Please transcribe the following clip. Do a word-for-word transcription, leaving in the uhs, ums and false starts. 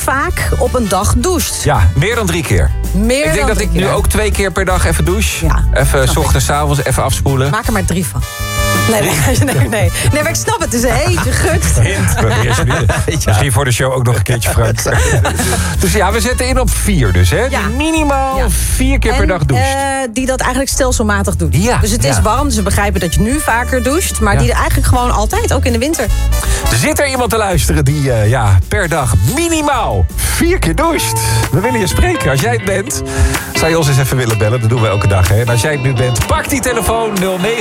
vaak op een dag doucht? Ja, meer dan drie keer. Meer ik denk dan dat drie ik nu keer. ook twee keer per dag even douche. Ja, even 's snap ochtends, 's avonds, even afspoelen. Maak er maar drie van. Nee, nee, nee, nee, nee. Nee, maar ik snap het. Het is een heetje gut. Hint. Misschien voor de show ook nog een keertje, Frank. Dus ja, we zetten in op vier dus, hè? Ja. Die minimaal Ja. vier keer per dag doucht. Uh, die dat eigenlijk stelselmatig doet. Ja, Dus het is ja. warm, dus we begrijpen dat je nu vaker doucht. Maar Ja. die eigenlijk gewoon altijd, ook in de winter. Zit er iemand te luisteren die uh, ja, per dag minimaal vier keer doucht? We willen je spreken. Als jij het bent, zou je ons eens even willen bellen. Dat doen we elke dag, hè? En als jij het nu bent, pak die telefoon nul negen.